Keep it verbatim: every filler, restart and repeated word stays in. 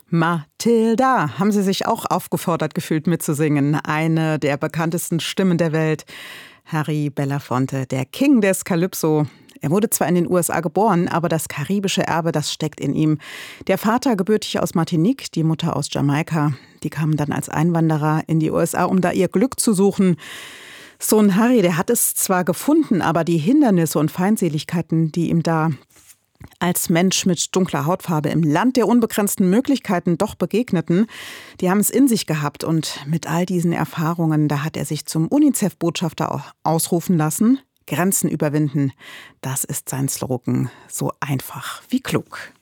Matilda, haben Sie sich auch aufgefordert gefühlt mitzusingen? Eine der bekanntesten Stimmen der Welt. Harry Belafonte, der King des Calypso. Er wurde zwar in den U S A geboren, aber das karibische Erbe, das steckt in ihm. Der Vater gebürtig aus Martinique, die Mutter aus Jamaika. Die kamen dann als Einwanderer in die U S A, um da ihr Glück zu suchen. Sohn Harry, der hat es zwar gefunden, aber die Hindernisse und Feindseligkeiten, die ihm da als Mensch mit dunkler Hautfarbe im Land der unbegrenzten Möglichkeiten doch begegneten, die haben es in sich gehabt. Und mit all diesen Erfahrungen, da hat er sich zum UNICEF-Botschafter ausrufen lassen. Grenzen überwinden, das ist sein Slogan. So einfach wie klug.